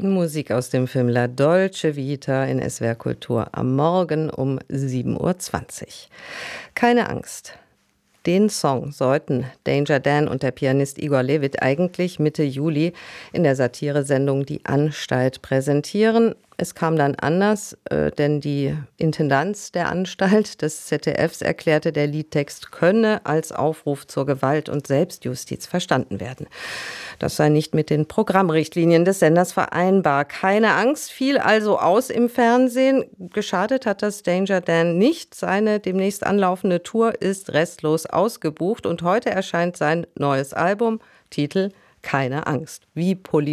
Musik aus dem Film La Dolce Vita in SWR Kultur am Morgen um 7:20 Uhr. Keine Angst. Den Song sollten Danger Dan und der Pianist Igor Levit eigentlich Mitte Juli in der Satiresendung Die Anstalt präsentieren. Es kam dann anders, denn die Intendanz der Anstalt des ZDFs erklärte, der Liedtext könne als Aufruf zur Gewalt und Selbstjustiz verstanden werden. Das sei nicht mit den Programmrichtlinien des Senders vereinbar. Keine Angst, fiel also aus im Fernsehen. Geschadet hat das Danger Dan nicht. Seine demnächst anlaufende Tour ist restlos ausgebucht und heute erscheint sein neues Album, Titel Keine Angst. Wie